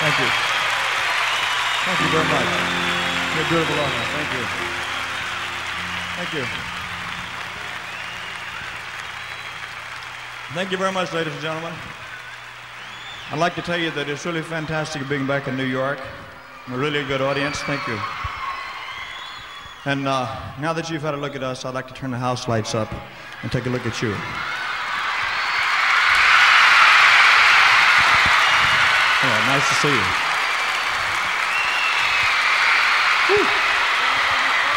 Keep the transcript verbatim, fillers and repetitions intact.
Thank you. Thank you very much. You're a beautiful audience. Thank you. Thank you. Thank you very much, ladies and gentlemen. I'd like to tell you that it's really fantastic being back in New York. A really good audience. Thank you. And uh, now that you've had a look at us, I'd like to turn the house lights up and take a look at you. Oh, nice to see you. Woo.